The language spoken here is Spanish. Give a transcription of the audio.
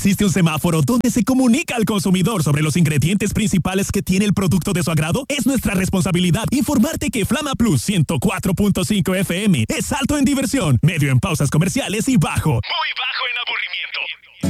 ¿Existe un semáforo donde se comunica al consumidor sobre los ingredientes principales que tiene el producto de su agrado? Es nuestra responsabilidad informarte que Flama Plus 104.5 FM es alto en diversión, medio en pausas comerciales y bajo, muy bajo en